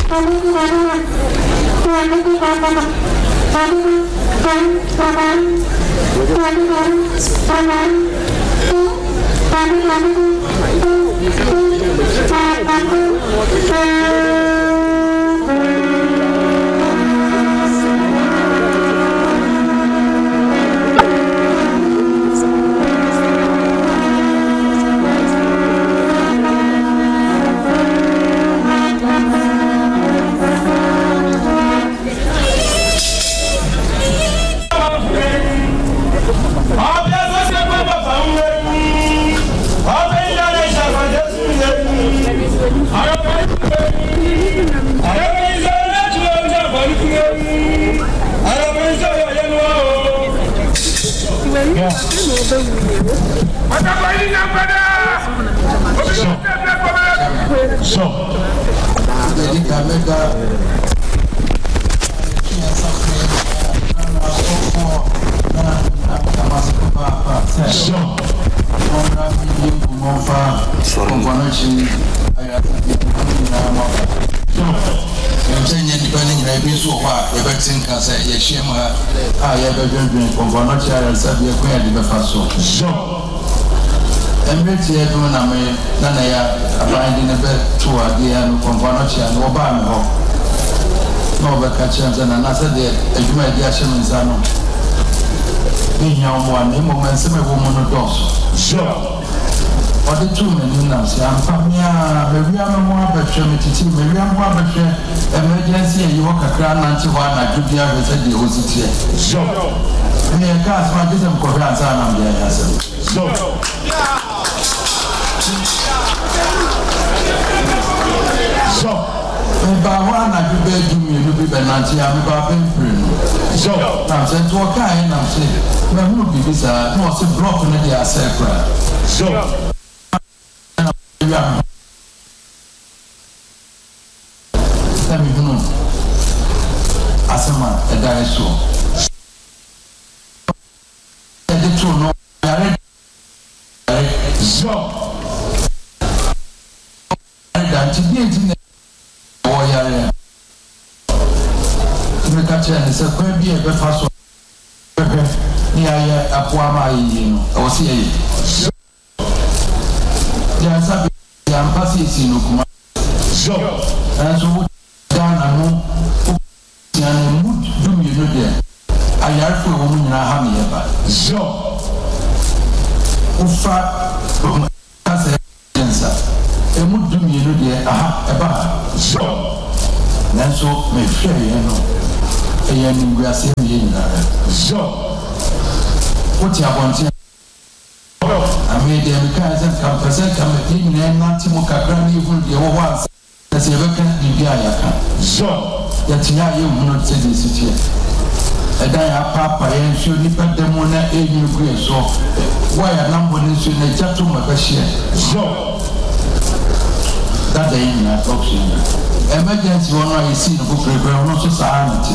Emergency one I see no prepare no society.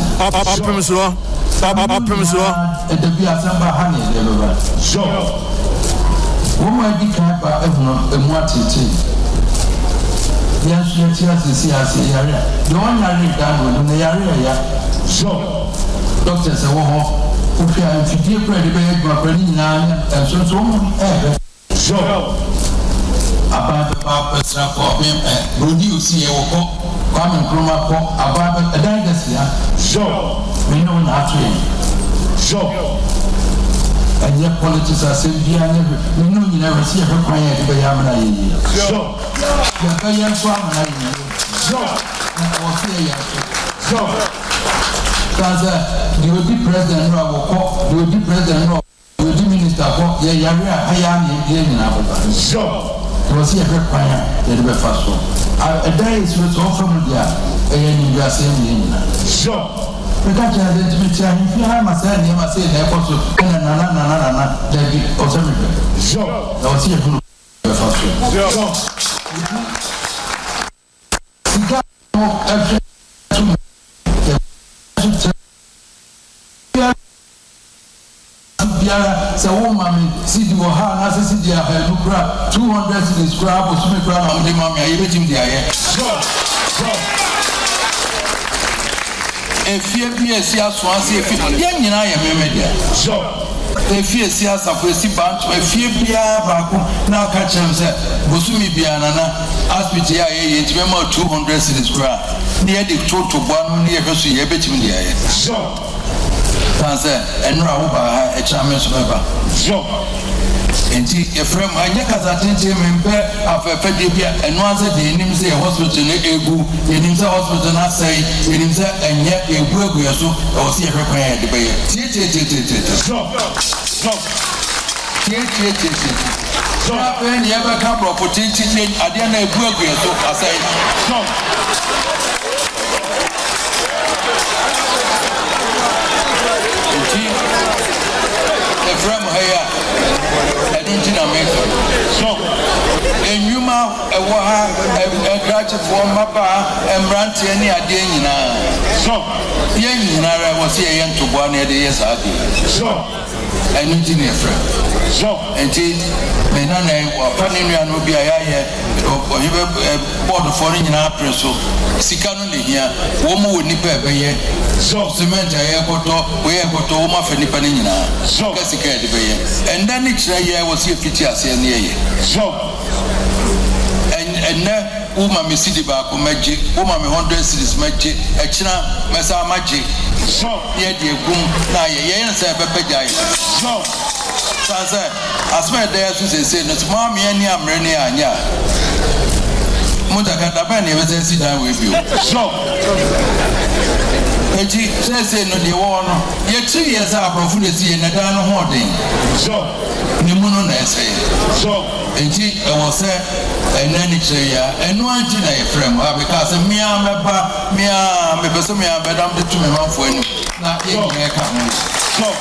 E de bi asamba ha ne de baba. Sure. Woman di kan ba emu atete. Ya si yare. The one yare down no yare ya. Sure. Doctor say wo ho. O fi an ti die pre de be gba pre ni na so mo Sure. About personal problem, produce here or come and come up about a dynasty. Sure, we know not to. Sure, and yet politics are saying, we know you never see her quiet to be Yamana. Sure, the Bayan Swamana. Sure, or say, sure, because you will be president, you will be president, you will be minister, Sure. Was here a fire, the first one. A day is with all from there, and you are saying, sure. Because I had to be telling you, I must say, you must say, there was a David or something. Sure. I was here for the first one. Sure. So, woman, see the Waha, as I see the 200 in the scrap or some crowd on the mommy, I let him there. Sure. efie bi esi aso ase efie ye nyina ye memedia Sure. efie esi asafo esi bantu efie bia baako na aka chem se bosumi bia na hospital ya ye ntime ma 200 cedis kra na ye de toto boano na ye hweso ye betimi dia ye Sure. tanse enra wo ba e chame so ba Sure. enti efrem anya kaza tente membe afefe de bia eno ase de enim se hospital na egu enim se hospital na sai enim se enye egu yeso o se ehwe kwan ya de be ye tie Sure. Sure. so when you ever come from potential ade na egu yeso asai Sure. Efrem haya adinti na meko Sure. enyuma ewo ha egrache for mapa embrante ni ade nyina Sure. ye nyina ra wo se ye ntobo na de yes ade Sure. enunti na efrem Sure. enti me na na wa pani nua no bia ya ye ohibe board for nyina preso sika no le hia wo mo woni pa ebe ye Sure. cement aye koto we ye koto wo ma fa nipa ni nyina Sure. ka sika de be ye enda ni kira ye wo se fiti ase ne ye Sure. enne wo ma me sidi ba ko maji wo ma me 100 cedis maji e kira mesa maji Sure. ye de egum na ye na se bebeja ye Sure. sanse asma de yesu se no ma me ani amre ne anya muta ka da ba ne be se si dan we bio Sure. enti se no de wo no ye tri ye sa aprofu de si ye na dan no ho den Sure. ni mu no na ese Sure. enti e wo se enani kire ya enu anti na ye frem ha because mia meba mia me pese mia bedam de tu me manfo enu na ye nye ka ho Sure.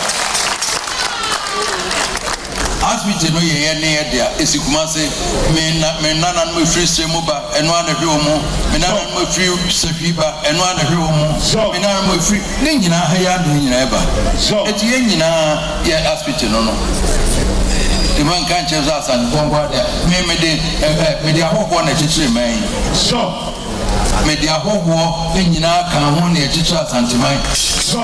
hospital no ye ne dia esikuma se me nana no free stream ba enu ana hwe omo me nana no free sefiba enu ana hwe omo me nana no free ne nyina ha ya do nyina eba Sure. eti ye nyina ye hospital no the man can't change us and go there me de ahogwo na chichire man Sure. me de ahogwo e nyina ka ho na chichire asanteman Sure.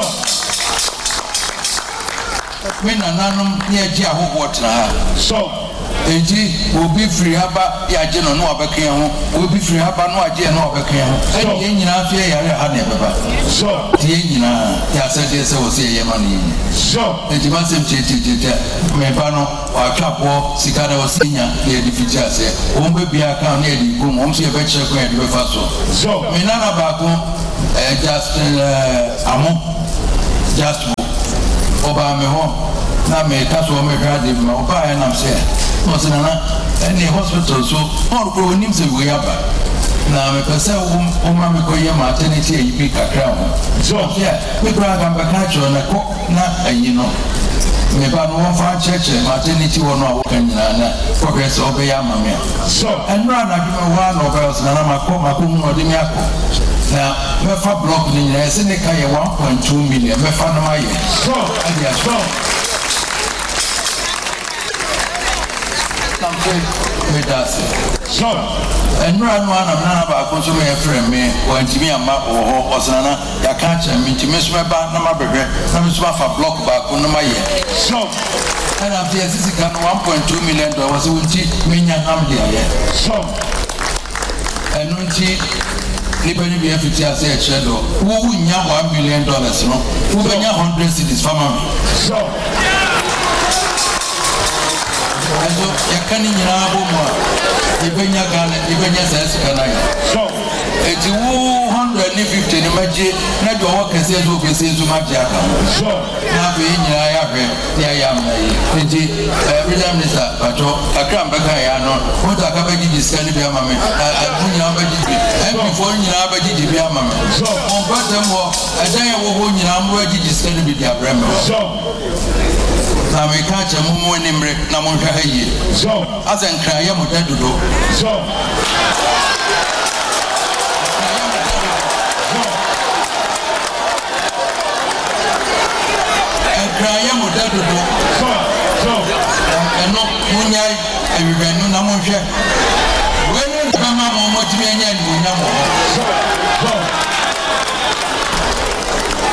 me nananum ye ji ahogwo tra ha Sure. eji obi free haba ya je no no abeka ho obi free haba no aje no abeka ho e ye nyina afia yare ha na beba Sure. ye nyina ya sade se wo se ye ma ni Sure. eji ma sem tete me ba no wa twapo sika na wo sinya ye di feature se o mbe bia ka na ye di gum o mse ye be chere ko ye di be fa so Sure. me nana ba ko just amo just oba me ho na me ka so me hwa de ma oba ya nam se no se na any hospital so all go nim se we aba na me pese o ma me ko ye maternity e bi kakra ho Sure. yeah me bra ga ba ka cho na ko na ayi no me ba no fa church maternity wo no a wo kan nyina na progress o be ya ma me Sure. enra na dwuma wa no ba so na ma ko mu odi mi akọ na me fa block ni nyina se ne ka ye 1.2 million me fa no ma ye Sure. adia Sure. something me das Sure. enra no ana na ba ko so me frame me wantimi ama ho osana ya ka cha me ntimi so me ba na ma behwe na me so ma fa block ba ko no ma ye Sure. and after this can 1.2 million dollars wonti me nya ham de aye Sure. enunti nipa ni bi afiti ase e chere do wo nya $1 million no wo benya 100 cedis family Sure. aso ya kani nyina bo mo ibenya gana ibenya sase kana ya Sure. eti wo 150 ni maje na do wo kese zo maje aka Sure. na be nyina ya hwe ya ya ma yi eti every minister pato akra mbeka ya no wo ta ka baji diska ni bi ama me nyina baji bi before nyina baji di bi ama me on pata mo adan ya wo ho nyina mo baji diska ni bi di abrem Sure. na me ka cha mo mo ni mre na mo hwa ha yi Sure. asan kra ya mo da dodo Sure. kra ya mo da dodo Sure. Sure. eno munya ewibenu na mo hwe we ni kama mo mo ti anya ni munya mo Sure. Sure.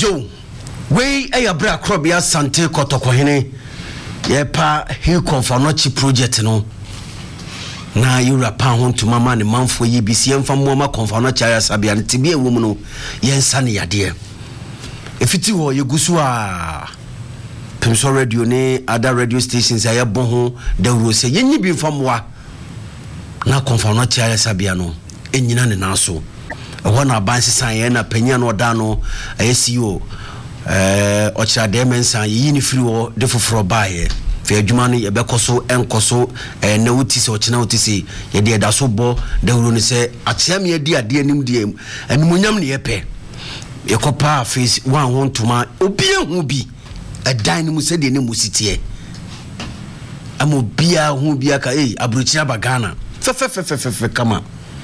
Joe, we a bra crobia Sante Kotokohene, Yepa Hill Confanochi project no. Na yura pa hon to mama ne manfo yi bisi emfa moma Confanochi aya sabia ne tibi e womu no yensa ne yade. Efiti ho yegusu a Pemso radio ne other radio stations aye bon ho da wuro se yenyi bi mfamoa na Confanochi aya sabia no enyina ne naso. Wana bansi san ye na panya no da no ayesiyo ocha de mensan yi ni free wo de foforo baaye fe adwuma no ye bekoso enkoso na wuti se ochina wuti se ye de da so bo da wuro ni se achiam ye di ade anim de animunyam ne ye pe ye kopa face wan won tuma obi ehu bi edan ni mu se de ne musitie amo bia hu bia ka abruchia bagana fe kama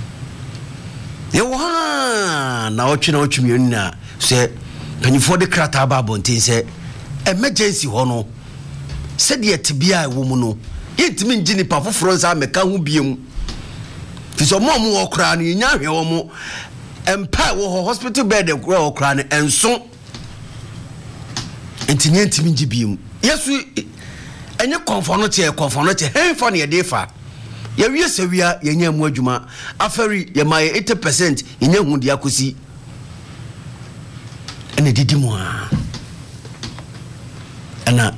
Yewa na otwemi na se panifo de krata ba bontin se emergency ho no se de tibia wo mu no yentimi ngini pa foforo nsa meka ho biem fiso mo wo kra no nya hwe wo mo empa wo hospital bed wo kra no enso entimi ngi biem yesu enye konfo no che henfo ne ye defa ya wie sewia yenya mu adwuma afari ya mai 80% yenya hu dia kosi ene didi mu a ana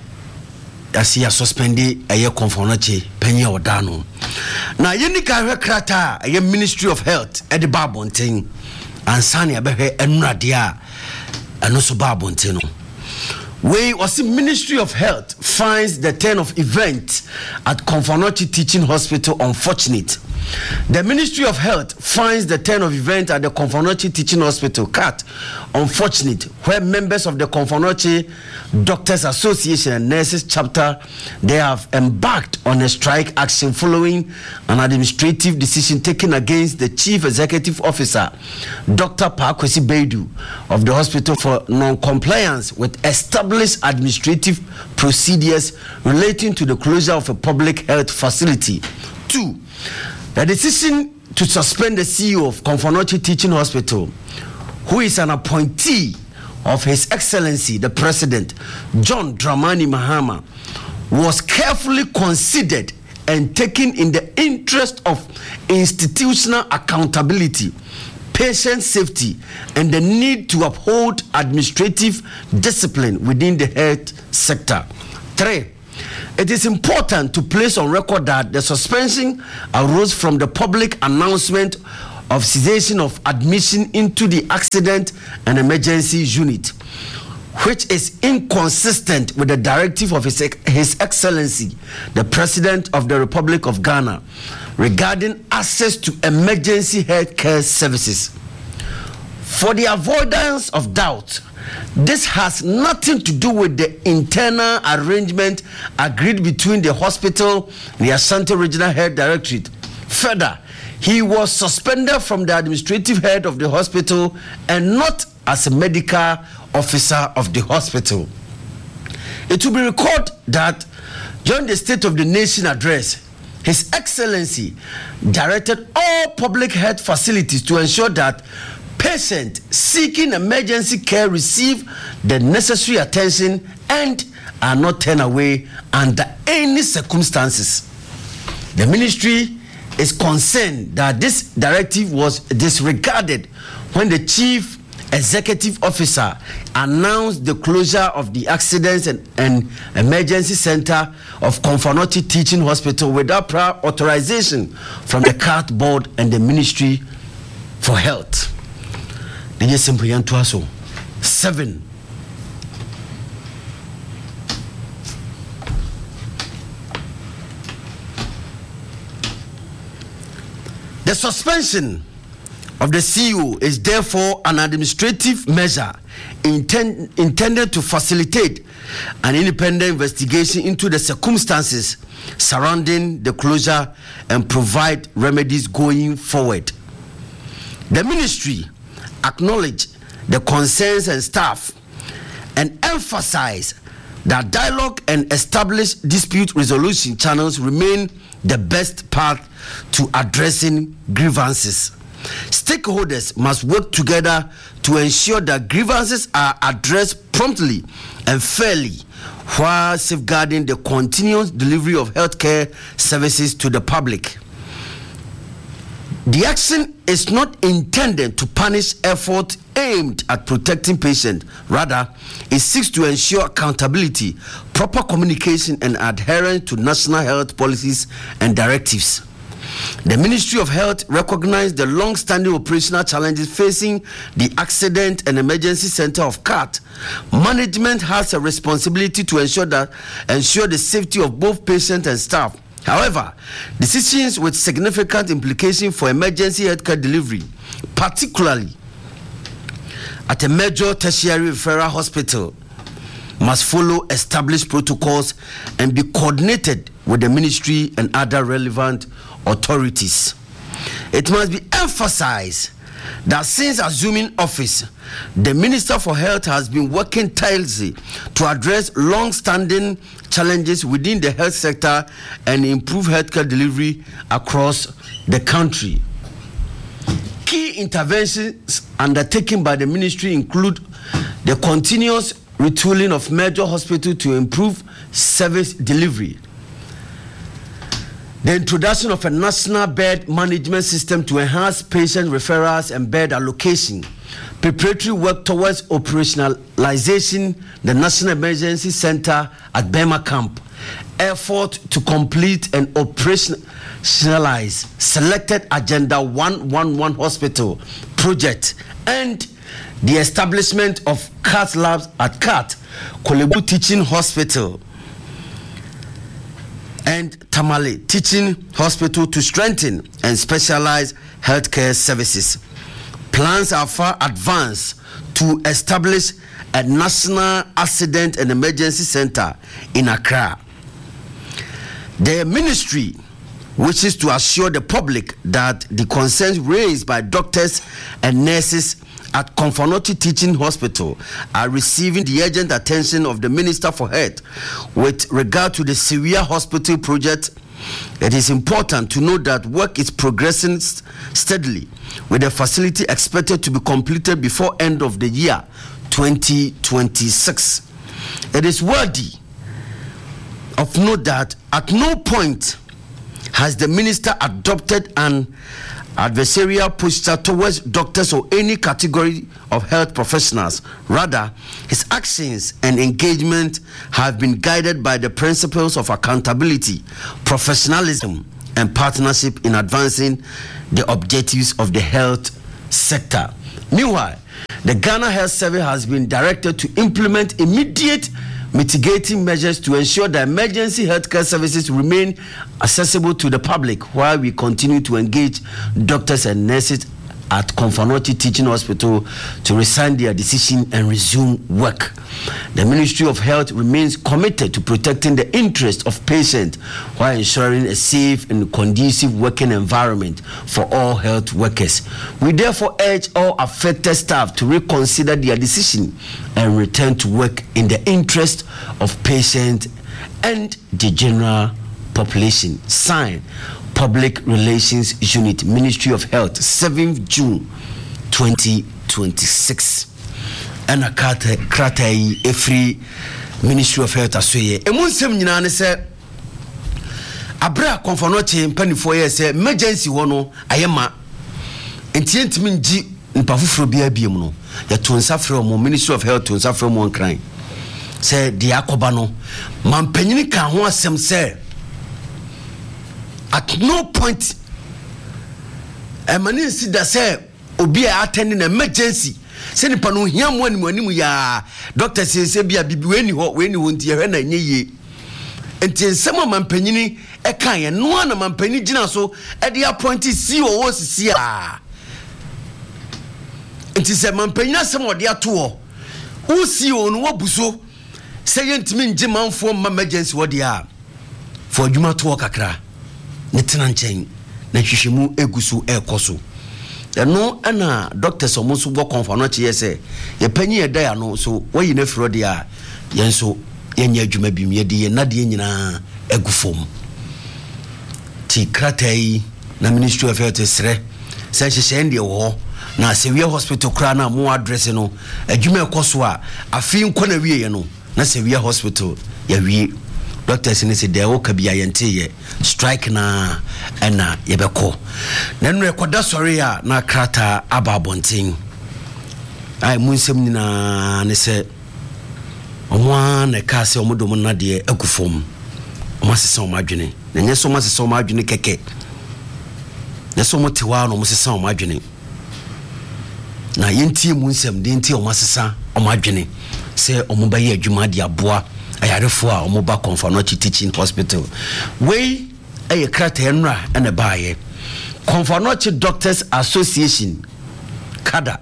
asi suspendi aye konfonoche penye odano na yeni ka hwe krata aye Ministry of Health e de babonten ansane abehwe enurade a eno so babonten no. We was the Ministry of Health finds the turn of events at Confanochi Teaching Hospital unfortunate. The Ministry of Health finds the turn of events at the Confanochi Teaching Hospital CAT unfortunate, where members of the Confanochi Doctors Association and Nurses Chapter they have embarked on a strike action following an administrative decision taken against the Chief Executive Officer, Dr. Pakwesi Beidu, of the hospital for non-compliance with established administrative procedures relating to the closure of a public health facility. 2. The decision to suspend the CEO of Confanochi Teaching Hospital, who is an appointee of His Excellency the President John Dramani Mahama, was carefully considered and taken in the interest of institutional accountability, patient safety, and the need to uphold administrative discipline within the health sector. 3. It is important to place on record that the suspension arose from the public announcement of cessation of admission into the accident and emergency unit, which is inconsistent with the directive of His Excellency, the President of the Republic of Ghana, regarding access to emergency health care services. For the avoidance of doubt, this has nothing to do with the internal arrangement agreed between the hospital and the Ashanti Regional Health Directorate. Further, he was suspended from the administrative head of the hospital and not as a medical officer of the hospital. It will be recorded that during the State of the Nation address, His Excellency directed all public health facilities to ensure that patients seeking emergency care receive the necessary attention and are not turned away under any circumstances. The ministry is concerned that this directive was disregarded when the Chief Executive Officer announced the closure of the Accidents and Emergency Center of Confanochi Teaching Hospital without prior authorization from the CAT Board and the Ministry for Health. 7. The suspension of the CEO is therefore an administrative measure intended to facilitate an independent investigation into the circumstances surrounding the closure and provide remedies going forward. The ministry acknowledge the concerns and staff and emphasize that dialogue and established dispute resolution channels remain the best path to addressing grievances. Stakeholders must work together to ensure that grievances are addressed promptly and fairly while safeguarding the continuous delivery of healthcare services to the public. The action is not intended to punish effort aimed at protecting patients. Rather, it seeks to ensure accountability, proper communication, and adherence to national health policies and directives. The Ministry of Health recognized the long-standing operational challenges facing the Accident and Emergency Center of CAT. Management has a responsibility to ensure the safety of both patients and staff. However, decisions with significant implications for emergency healthcare delivery, particularly at a major tertiary referral hospital, must follow established protocols and be coordinated with the ministry and other relevant authorities. It must be emphasized that since assuming office, the Minister for Health has been working tirelessly to address long-standing challenges within the health sector and improve healthcare delivery across the country. Key interventions undertaken by the ministry include the continuous retooling of major hospitals to improve service delivery, the introduction of a national bed management system to enhance patient referrals and bed allocation, preparatory work towards operationalization the National Emergency Center at Bema Camp, effort to complete and operationalize selected Agenda 111 hospital project, and the establishment of CAT labs at CAT, Kolebu Teaching Hospital, and Tamale Teaching Hospital to strengthen and specialize healthcare services. Plans are far advanced to establish a national accident and emergency center in Accra. The ministry wishes to assure the public that the concerns raised by doctors and nurses at Konfonoti Teaching Hospital are receiving the urgent attention of the Minister for Health. With regard to the Syria Hospital project, it is important to note that work is progressing steadily, with the facility expected to be completed before end of the year 2026. It is worthy of note that at no point has the minister adopted an adversarial posture towards doctors or any category of health professionals. Rather, his actions and engagement have been guided by the principles of accountability, professionalism, and partnership in advancing the objectives of the health sector. Meanwhile, the Ghana Health Service has been directed to implement immediate mitigating measures to ensure that emergency healthcare services remain accessible to the public while we continue to engage doctors and nurses at Konfonoti Teaching Hospital to resign their decision and resume work. The Ministry of Health remains committed to protecting the interests of patients while ensuring a safe and conducive working environment for all health workers. We therefore urge all affected staff to reconsider their decision and return to work in the interest of patients and the general population. Signed, Public Relations Unit, Ministry of Health, 7th June 2026. And a kratai every Ministry of Health asoye. Emunsem nyina ne se abra Konfonoti mpanifo ye se emergency wono ayema. Entientimi ngi mpafufuro bia biem no. Ya tonsa frɛ mo Ministry of Health tonsa frɛ mo nkran. Se dia akoba no mampanyini ka ho asem se at no point emani si da say obi a attending an emergency say nipa no hia mo animu ya doctor say bia bibi we ni ho nti ye na nyeye enti nsem mampanyini e kan ye no na mampani gina so e dey appoint CEO sisi a enti say mampanyini asem ode ato wo CEO no wo buso say yentimi ngi manfo emergency wo dey a for adwuma to kakra netena nchen na hwehwemu egusu ekoso eno ana doctors omonso bo Konfonoti yese ye panyi ye da no so wayi na firo de a yenso yenya adwuma bi me de ye na de nyina egufom ti kratai na Ministry of Health sere say hyehyɛ wo na Sewie Hospital kra na mo address no adwuma ekoso a afi nko na wie ye no na Sewie Hospital ya wie doctors ni say there wo ka bia yente ye strike na ena ye beko na no rekoda sorry a na krata ababontin ai munsem ni na ne say omwa na ka say omodom na de agufom omasesa omadwene na nyeso omasesa omadwene keke na so motewa no omasesa omadwene na yenti munsem de enti omasesa omadwene say omobaye adwuma de aboa ayarefo a omoba Comfort Teaching Hospital we aye krata enra ene baaye Comfort Doctors Association CADA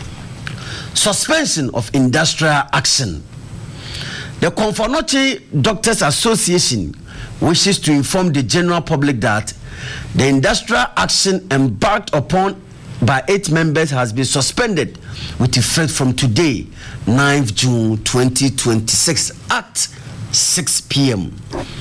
suspension of industrial action. The Comfort Doctors Association wishes to inform the general public that the industrial action embarked upon by 8 members has been suspended with effect from today, 9th June 2026 at 6 p.m.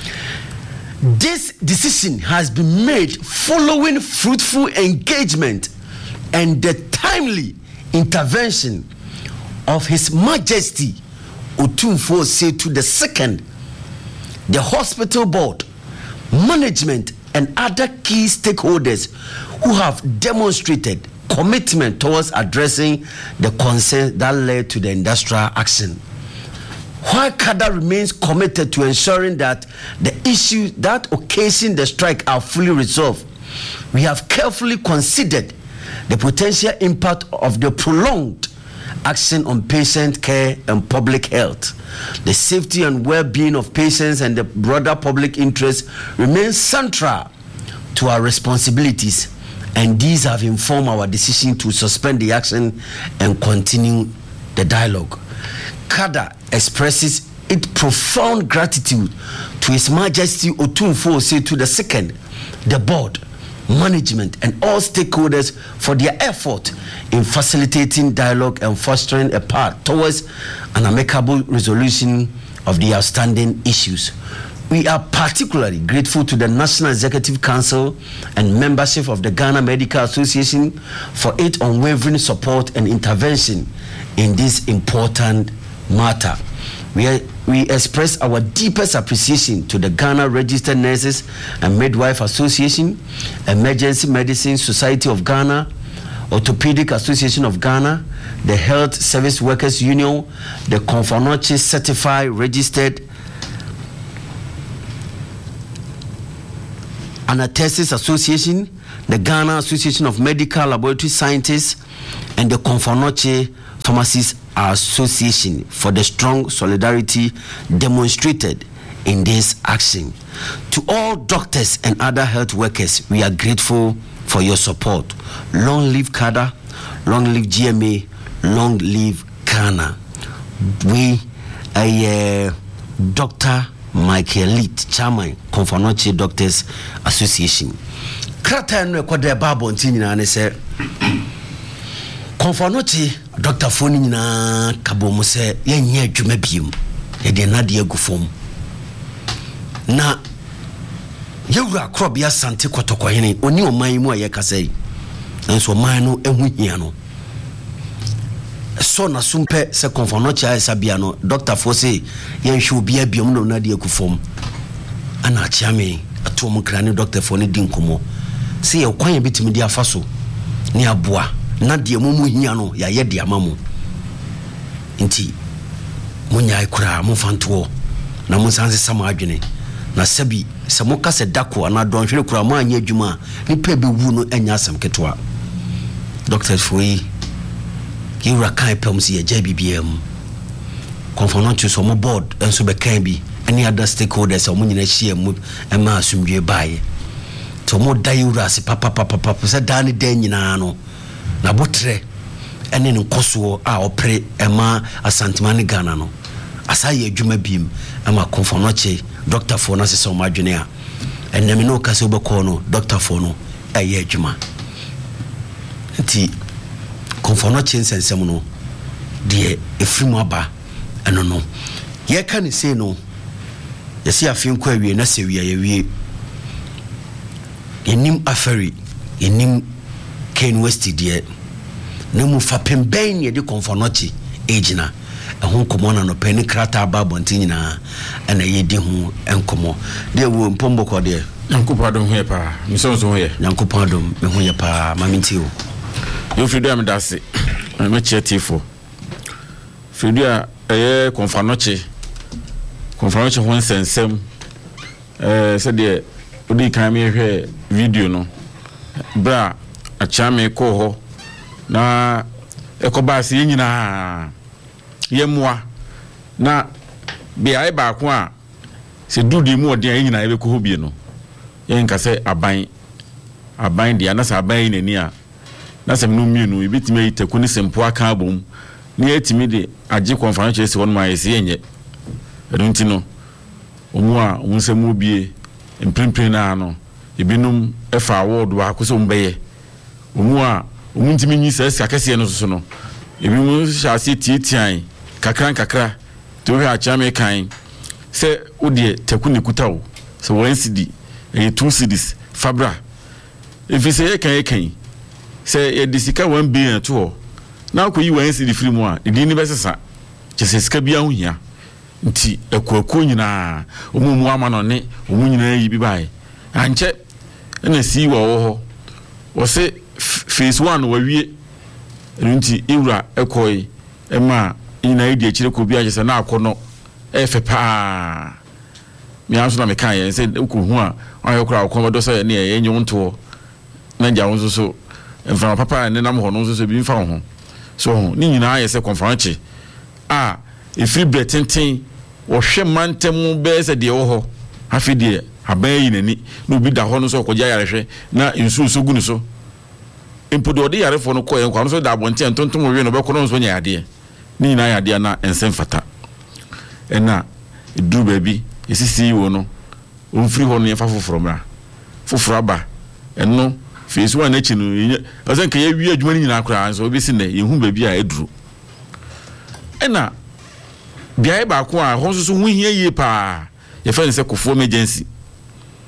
This decision has been made following fruitful engagement and the timely intervention of His Majesty Otumfuo Osei II, the hospital board, management, and other key stakeholders who have demonstrated commitment towards addressing the concerns that led to the industrial action. While CADA remains committed to ensuring that the issues that occasion the strike are fully resolved, we have carefully considered the potential impact of the prolonged action on patient care and public health. The safety and well-being of patients and the broader public interest remains central to our responsibilities, and these have informed our decision to suspend the action and continue the dialogue. CADA expresses its profound gratitude to His Majesty Otumfuo Osei II, the board, management, and all stakeholders for their effort in facilitating dialogue and fostering a path towards an amicable resolution of the outstanding issues. We are particularly grateful to the National Executive Council and membership of the Ghana Medical Association for its unwavering support and intervention in this important matter. We express our deepest appreciation to the Ghana Registered Nurses and Midwife Association, Emergency Medicine Society of Ghana, Orthopedic Association of Ghana, the Health Service Workers Union, the Comfort Certified Registered Anaesthetists Association, the Ghana Association of Medical Laboratory Scientists, and the Comfort Pharmacists Association for the strong solidarity demonstrated in this action. To all doctors and other health workers, we are grateful for your support. Long live CADA, long live GMA, long live Ghana. We, Dr. Michael Leet, Chairman, Comfort Doctors Association. Krata no kwada babo ntini na ne se Comfort Dr. Foni na kabomu se yenye adwuma biem ye de na de agufom na yewura krobia sante kotokohene oni oman mu aye kasai enso oman no ehuhia no so na sumpe se Comfort sabia no Dr. Fosse yenhwe obi abiem no na de agufom ana achiame atom krane Dr. Foni dinkomo se ye kwan bitimi de afaso ni aboa na de mumu hia no ya ye de amamu nti munya ikura mu fanto na mu sanse sama adwene na sabi se mo kase dako ana donhwere kura mu anya adwuma ni pe be wu no anya asam ketwa Dr. Foyi kiura kai pem si ye JBBM Comfort so mo board enso be kan bi any other stakeholders o mo nyina hia mu ema asumdwe baaye to mo dayura se papa se dane dan nyina no na botre ene nkoso a opre ema asantemane Ghana no asaye adwuma biem ema Comfort Dr. Fono se so madwene a enemi no kase obekọ no Dr. Fono eye adwuma nti Comfort nsensem no de efrimu aba eno no ye ka ne sei no ye se afin kwa wie na se wie ye wie yenim afari yenim Ken West deɛ na mu fa pemben ye de konfonochi ejina ehun komo na no pani krata ba bontin nyina ana ye di hu enkomo de wo mpombo ko de Nyankopɔn ho ye pa mi so ho ye Nyankopɔn me ho ye pa ma minti o yo frido am dase me chetifo frido a konfonochi ho nsensem se de odi kan me hwe video no bra a chame ko ho na ekoba se nyina yemwa na bia ba ko a se dudi mu odi nyina ebe ko ho bie no yen ka se aban dia na se aban nani a na se no mienu ebitime yiteku ne sempo aka abom na yetimi de age conference se won ma yesi yenye edunti no omu a onsemu bie emprempren na no ebinum efa award wa ko se ombeye omu a omuntimi nyi se akase no so no ebimu hyase tietian kakra to we achame kan se odie teku ne kutawo se 1 cedi 2 cedis fabra if say kan se e disika 1 billion to na ko yi 1 cedi free mu a di ni besesa chese sika bia ho hia nti ekwaku nyina omumu ama no ne omu nyina yi bi bai anche na si wo ho wo se phase 1 wa wie nti iwra ekoi ema ina idi akire ko bi agese na akono efe pa mi anso na me kan ye se ko hu a ayokra akono do so ne ye nyu nto na nja won so mfa papa ne nam ho no so bi mfa ho so ni nyina ye se conference a efri bretenten wo hwe mantemu be se de wo ho afi de abayi nani no bi da ho no so ko ja yare hwe na insu so gunu so impodo de yare fo no ko en kwa no so da bonten tonton wo we no be ko no so nya ade ni nyina ya ade na ensem fata ena eduru ba bi esisi wo no onfiri ho no ye fa foforo mra foforo aba eno phase 1 na chi no asan ka ye wi adwuma ni nyina akora so obi si ne ye hu ba bi a eduru ena bia ba ko a ho so hu hia ye pa ye fa ne se kofo emergency